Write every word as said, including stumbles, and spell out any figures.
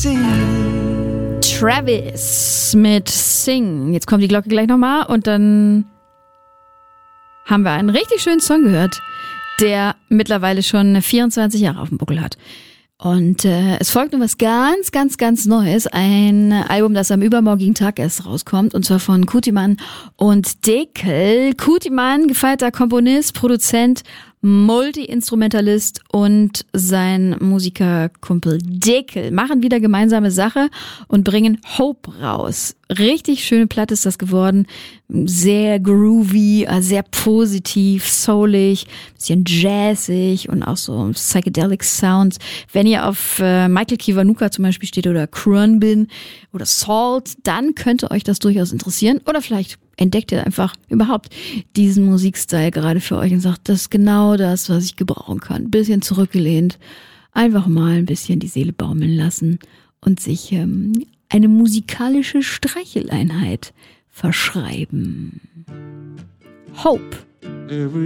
see. Travis mit Sing. Jetzt kommt die Glocke gleich nochmal und dann haben wir einen richtig schönen Song gehört, der mittlerweile schon vierundzwanzig Jahre auf dem Buckel hat. Und äh, es folgt nun was ganz, ganz, ganz Neues. Ein Album, das am übermorgigen Tag erst rauskommt. Und zwar von Kutiman und Dekel. Kutiman, gefeierter Komponist, Produzent, Multi-Instrumentalist und sein Musikerkumpel Dekel machen wieder gemeinsame Sache und bringen Hope raus. Richtig schöne Platte ist das geworden. Sehr groovy, sehr positiv, soulig, bisschen jazzig und auch so psychedelic Sounds. Wenn ihr auf äh, Michael Kiwanuka zum Beispiel steht oder Khruangbin oder Salt, dann könnte euch das durchaus interessieren. Oder vielleicht entdeckt ihr einfach überhaupt diesen Musikstyle gerade für euch und sagt, das ist genau das, was ich gebrauchen kann. Ein bisschen zurückgelehnt, einfach mal ein bisschen die Seele baumeln lassen und sich ähm, eine musikalische Streicheleinheit verschreiben. Hope.